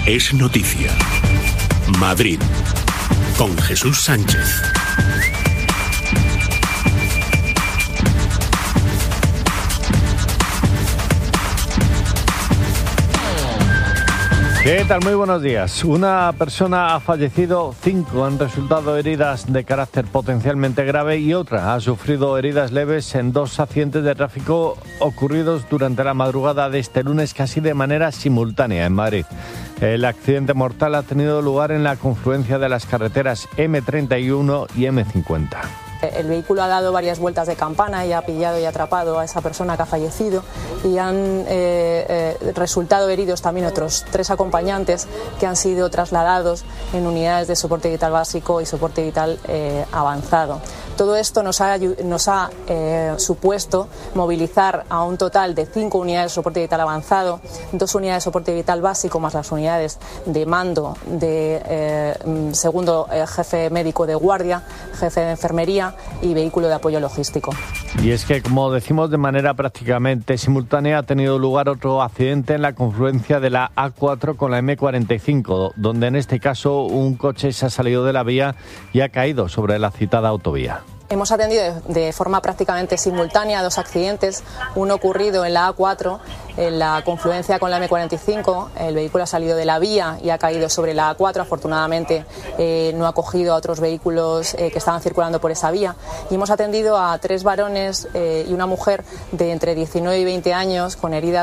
Es noticia. Madrid, con Jesús Sánchez. ¿Qué tal? Muy buenos días. Una persona ha fallecido, 5 han resultado heridas de carácter potencialmente grave y otra ha sufrido heridas leves en 2 accidentes de tráfico ocurridos durante la madrugada de este lunes casi de manera simultánea en Madrid. El accidente mortal ha tenido lugar en la confluencia de las carreteras M31 y M50. El vehículo ha dado varias vueltas de campana y ha pillado y atrapado a esa persona que ha fallecido y han resultado heridos también otros 3 acompañantes que han sido trasladados en unidades de soporte vital básico y soporte vital avanzado. Todo esto nos ha supuesto movilizar a un total de 5 unidades de soporte vital avanzado, 2 unidades de soporte vital básico más las unidades de mando de segundo jefe médico de guardia, jefe de enfermería y vehículo de apoyo logístico. Y es que, como decimos, de manera prácticamente simultánea ha tenido lugar otro accidente en la confluencia de la A4 con la M45, donde en este caso un coche se ha salido de la vía y ha caído sobre la citada autovía. Hemos atendido de forma prácticamente simultánea 2 accidentes, uno ocurrido en la A4, en la confluencia con la M45, el vehículo ha salido de la vía y ha caído sobre la A4, afortunadamente no ha cogido a otros vehículos que estaban circulando por esa vía, y hemos atendido a 3 varones y una mujer de entre 19 y 20 años con heridas